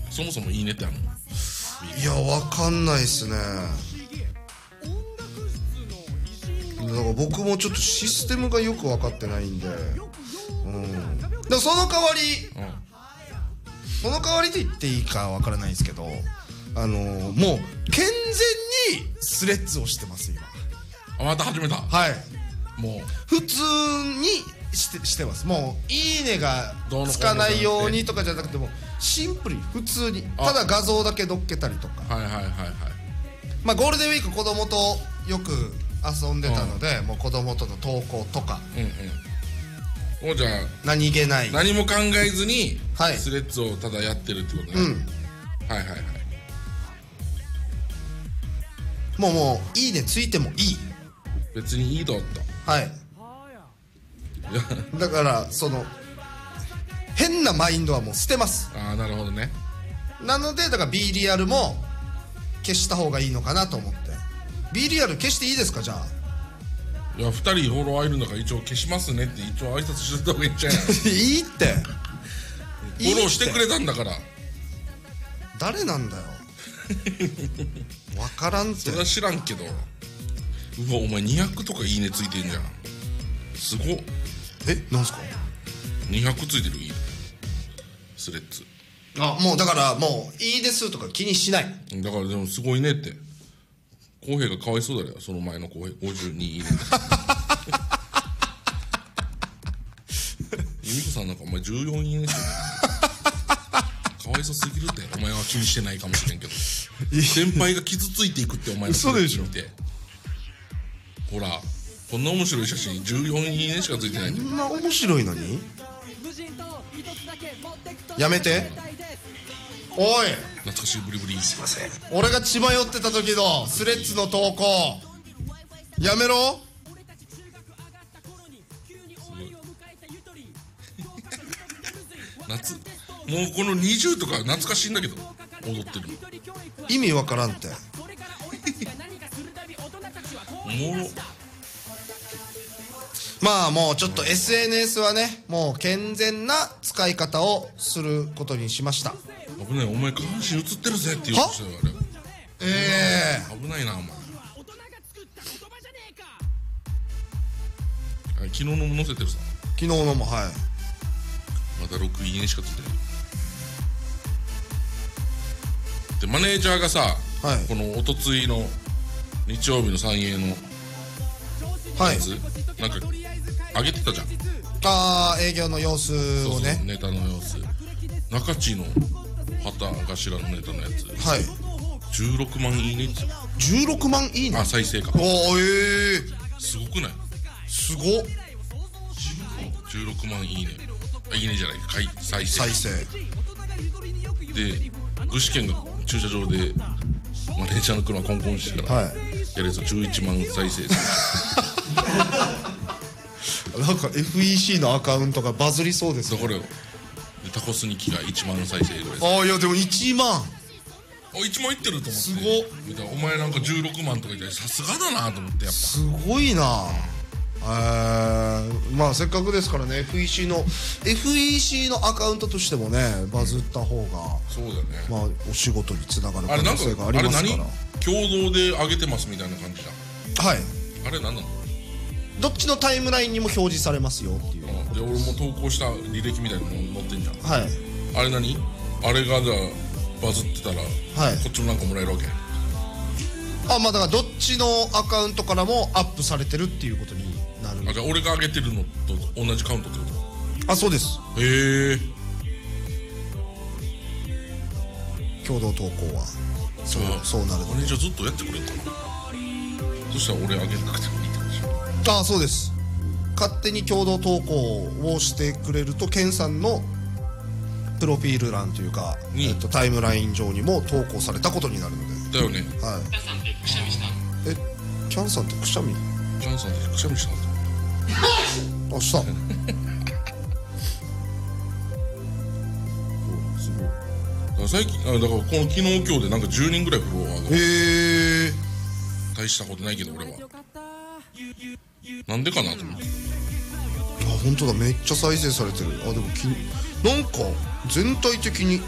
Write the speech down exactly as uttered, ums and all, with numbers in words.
そもそもいいねってあるの？ いやわかんないっすね。だから僕もちょっとシステムがよく分かってないんで、うん、でもその代わり、うん、その代わりと言っていいか分からないですけど、あのー、もう健全にスレッズをしてます今。 あ、また始めた。 はい、もう普通にして、してます。もういいねがつかないようにとかじゃなくてもシンプルに普通にただ画像だけ載っけたりとか。はいはいはいはい。まあゴールデンウィーク子供とよく遊んでたので、うん、もう子供との投稿とか、うんうん、もうじゃあ何気ない何も考えずにスレッズをただやってるってことね、うん、はいはいはい。 もうもういいねついてもいい、 別にいいだった。 はいだからその変なマインドはもう捨てます。 ああなるほどね。 なのでだから B リアルも消した方がいいのかなと思って。 B リアル消していいですか？じゃあいやふたりフォロワーいるんだから一応消しますねって一応挨拶しといた方がいいんじゃないいいってフォローしてくれたんだから。 誰なんだよ分からんって。 それは知らんけど。うわお前にひゃくとかいいねついてんじゃん。すごっ。 え、なんすか？ にひゃくついてる。いいスレッズ。 あ、もうだからもういいですとか気にしない。 だからでもすごいねって。公平がかわいそうだよ。その前の公平ごじゅうにいいね由美子さんなんかお前じゅうよんいいねしてるかわいそうすぎるって。お前は気にしてないかもしれんけど先輩が傷ついていくってお前のスレッズ見て。ほらこんな面白い写真じゅうよんいいねしかついてないんだよ。 こんな面白いのにやめて。おい懐かしいブリブリ。 すいません、俺が血迷ってた時のスレッズの投稿やめろ夏もうこのにじゅうとか懐かしいんだけど踊ってるの意味わからんっておもろ。 まあもうちょっと エスエヌエス はねもう健全な使い方をすることにしました。 危ない、お前下半身映ってるぜって言おうとしたよあれ。 ええー、 危ないなお前。あ、昨日のも載せてるさ。 昨日のもはいまだろくいいねしかついてないでマネージャーがさ、はい、このおとついの日曜日の三栄のやつ、はい、なんか上げてたじゃん。 ああ営業の様子をね。そうそうネタの様子中地の旗頭のネタのやつはいじゅうろくまんいいねってじゅうろくまんいいね。 あ再生か。 おおええー、 すごくない？ すごっ。 じゅうろくまんいいね。あいいねじゃない再生再生で具志堅が駐車場でマネージャーの車コンコンしてから、はい、やるやつじゅういちまん再生なんか エフイーシー のアカウントがバズりそうですね。 だからよタコスニキがいちまん再生ぐらいです。 ああいやでもいちまんあいちまんいってると思って。 すごっ。 お前なんかじゅうろくまんとか言ってさすがだなと思ってやっぱすごいな。えー、まあせっかくですからね エフイーシー の エフイーシー のアカウントとしてもねバズった方がそうだね。 まあお仕事につながる可能性がありますから。あれ何共同で上げてますみたいな感じじゃん。 はいあれ何なの？ どっちのタイムラインにも表示されますよっていう。 あで俺も投稿した履歴みたいなの載ってんじゃん。 はいあれ何あれがじゃあバズってたら、はい、こっちもなんかもらえるわけ？ あまあだからどっちのアカウントからもアップされてるっていうことになる。 あじゃあ俺が上げてるのと同じカウントってこと？ あそうです。 へえ共同投稿はそうそうなるので。 じゃあずっとやってくれるかな。そしたら俺上げなくてもいいってことでしょ。 ああそうです。勝手に共同投稿をしてくれるとケンさんのプロフィール欄というか、えっと、タイムライン上にも投稿されたことになるので。 だよね。 はい。 キャンさんってくしゃみした？ えキャンさんってくしゃみ？ キャンさんってくしゃみしたの？ あした。 すごい。だから最近あだからこの昨日今日でなんかじゅうにんぐらいフォロワーが。 へえ。 大したことないけど俺は。なんでかなと思って。 あ本当だめっちゃ再生されてる。あでもきなんか全体的に